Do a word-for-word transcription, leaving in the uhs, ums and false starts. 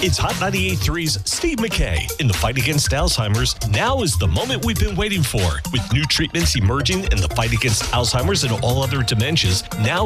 It's Hot ninety-eight point three's Steve McKay. In the fight against Alzheimer's, now is the moment we've been waiting for. With new treatments emerging in the fight against Alzheimer's and all other dementias, now